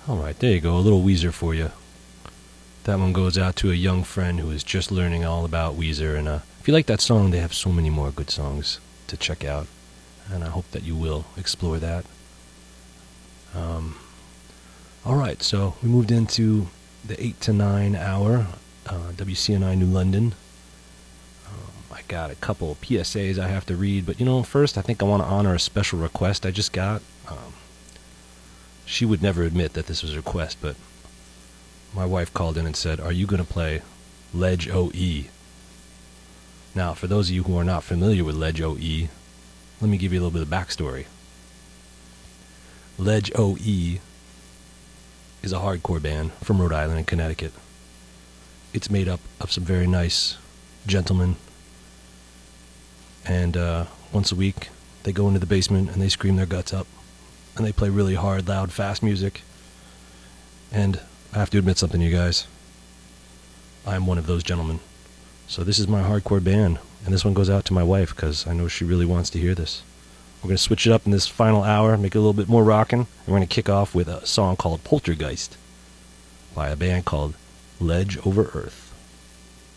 Alright, there you go, a little Weezer for you. That one goes out to a young friend who is just learning all about Weezer, and if you like that song, they have so many more good songs to check out, and I hope that you will explore that. Alright, so we moved into the 8 to 9 hour, WCNI New London. I got a couple of PSAs I have to read, but first I think I want to honor a special request I just got. She would never admit that this was a request, but my wife called in and said, "Are you going to play Ledge OE?" Now, for those of you who are not familiar with Ledge OE, let me give you a little bit of backstory. Ledge OE is a hardcore band from Rhode Island and Connecticut. It's made up of some very nice gentlemen, and once a week they go into the basement and they scream their guts up, and they play really hard, loud, fast music. And I have to admit something to you guys. I'm one of those gentlemen. So this is my hardcore band, and this one goes out to my wife because I know she really wants to hear this. We're going to switch it up in this final hour, make it a little bit more rockin', and we're going to kick off with a song called Poltergeist by a band called Ledge Over Earth.